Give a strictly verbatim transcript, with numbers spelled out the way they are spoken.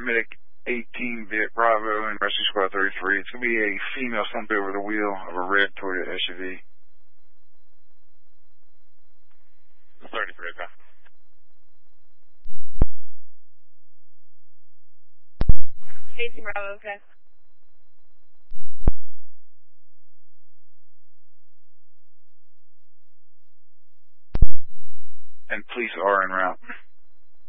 Medic eighteen Viet Bravo and Rescue Squad thirty-three. It's going to be a female slumped over the wheel of a red Toyota S U V. thirty-three, okay. eighteen Bravo, okay. And police are en route.